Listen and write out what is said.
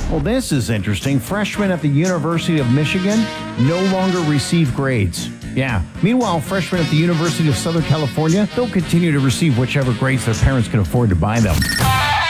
Well, this is interesting. Freshmen at the University of Michigan no longer receive grades. Yeah. Meanwhile, freshmen at the University of Southern California, they'll continue to receive whichever grades their parents can afford to buy them.